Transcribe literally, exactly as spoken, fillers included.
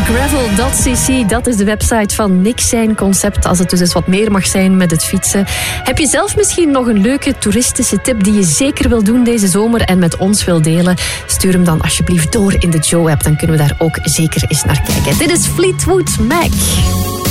gravel punt c c, dat is de website van Nick zijn concept. Als het dus eens wat meer mag zijn met het fietsen. Heb je zelf misschien nog een leuke toeristische tip die je zeker wil doen deze zomer en met ons wil delen? Stuur hem dan alsjeblieft door in de Joe-app. Dan kunnen we daar ook zeker eens naar kijken. Dit is Fleetwood Mac.